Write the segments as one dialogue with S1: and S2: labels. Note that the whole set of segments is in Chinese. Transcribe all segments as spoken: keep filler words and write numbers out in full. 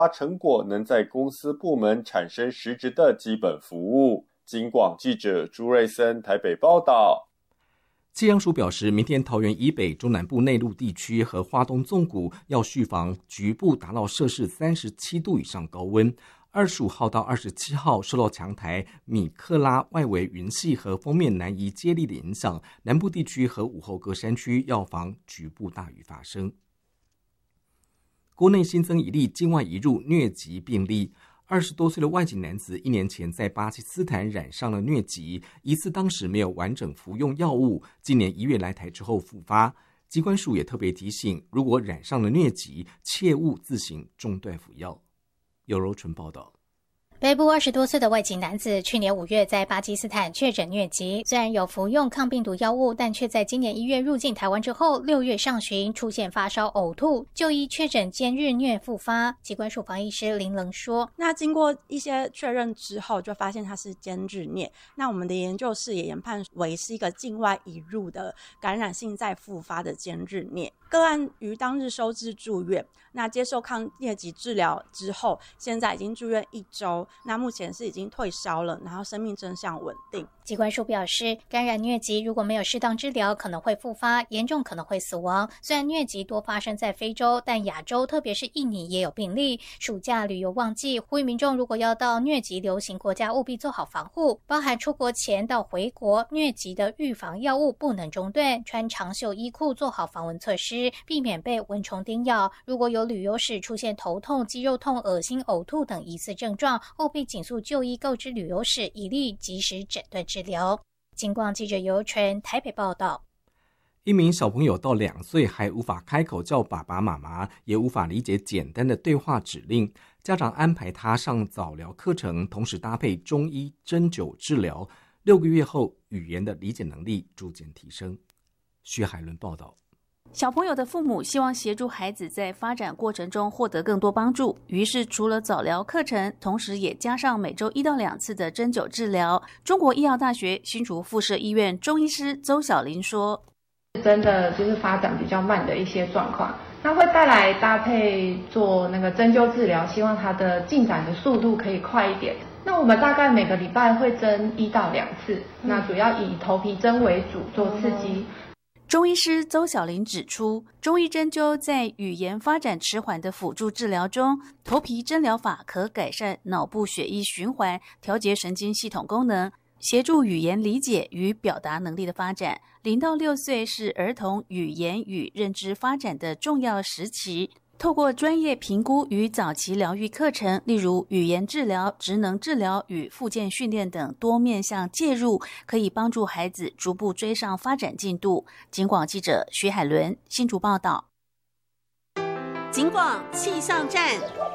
S1: 成果能在公司部门产生实质的基本服务。警广记者朱瑞森台北报道。
S2: 气象署表示，明天桃园以北、中南部内陆地区和花东纵谷要预防局部达到摄氏三十七度以上高温。二十五号到二十七号受到强台米克拉外围云系和锋面南移接力的影响，南部地区和午后各山区要防局部大雨发生。国内新增一例境外移入疟疾病例，二十多岁的外籍男子一年前在巴基斯坦染上了疟疾，疑似当时没有完整服用药物，今年一月来台之后复发。疾管署也特别提醒，如果染上了疟疾，切勿自行中断服药。有柔纯报道。
S3: 北部二十多岁的外籍男子去年五月在巴基斯坦确诊疟疾，虽然有服用抗病毒药物，但却在今年一月入境台湾之后，六月上旬出现发烧、呕吐，就医确诊间日疟复发。疾管署防疫师林棱说：“
S4: 那经过一些确认之后，就发现他是间日疟。那我们的研究室也研判为是一个境外移入的感染性再复发的间日疟。个案于当日收治住院，那接受抗疟疾治疗之后，现在已经住院一周。”那目前是已经退烧了，然后生命征象稳定。
S3: 疾管署表示，感染疟疾如果没有适当治疗，可能会复发，严重可能会死亡。虽然疟疾多发生在非洲，但亚洲特别是印尼也有病例。暑假旅游旺季，呼吁民众如果要到疟疾流行国家，务必做好防护，包含出国前到回国，疟疾的预防药物不能中断，穿长袖衣裤，做好防蚊措施，避免被蚊虫叮咬。如果有旅游史出现头痛、肌肉痛、恶心、呕吐等疑似症状，务必紧速就医告知旅游史，以利及时诊断治疗。警广记者尤纯台北报道。
S2: 一名小朋友到两岁还无法开口叫爸爸妈妈，也无法理解简单的对话指令，家长安排他上早疗课程，同时搭配中医针灸治疗，六个月后语言的理解能力逐渐提升。薛海伦报道。
S5: 小朋友的父母希望协助孩子在发展过程中获得更多帮助，于是除了早疗课程，同时也加上每周一到两次的针灸治疗。中国医药大学新竹附设医院中医师周小玲说：“
S6: 真的就是发展比较慢的一些状况，那会带来搭配做那个针灸治疗，希望它的进展的速度可以快一点。那我们大概每个礼拜会针一到两次，那主要以头皮针为主做刺激。”
S5: 中医师周小玲指出，中医针灸在语言发展迟缓的辅助治疗中，头皮针疗法可改善脑部血液循环，调节神经系统功能，协助语言理解与表达能力的发展。零到六岁是儿童语言与认知发展的重要时期。透过专业评估与早期疗愈课程，例如语言治疗、职能治疗与复健训练等多面向介入，可以帮助孩子逐步追上发展进度。警广记者徐海伦新竹报道。
S7: 警广气象站。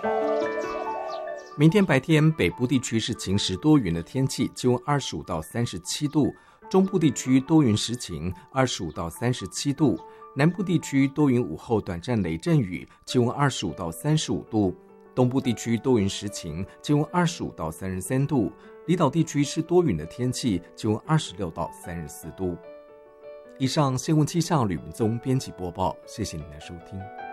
S2: 明天白天北部地区是晴时多云的天气，气温二十五到三十七度；中部地区多云时晴，二十五到三十七度；南部地区多云，午后短暂雷阵雨，气温二十五到三十五度；东部地区多云时晴，气温二十五到三十三度；离岛地区是多云的天气，气温二十六到三十四度。以上新闻气象吕文宗编辑播报，谢谢您的收听。